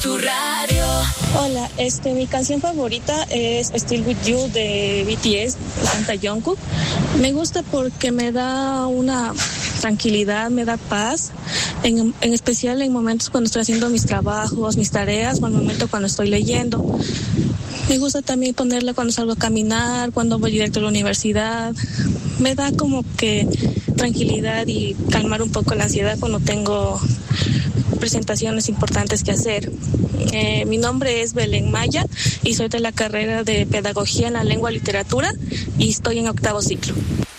Tu radio. Hola, mi canción favorita es Still With You de BTS, de canta Jungkook. Me gusta porque me da una tranquilidad, me da paz, en especial en momentos cuando estoy haciendo mis trabajos, mis tareas, o en el momento cuando estoy leyendo. Me gusta también ponerla cuando salgo a caminar, cuando voy directo a la universidad. Me da como que tranquilidad y calmar un poco la ansiedad cuando tengo presentaciones importantes que hacer. Mi nombre es Belén Maya y soy de la carrera de Pedagogía en la Lengua y Literatura y estoy en 8º ciclo.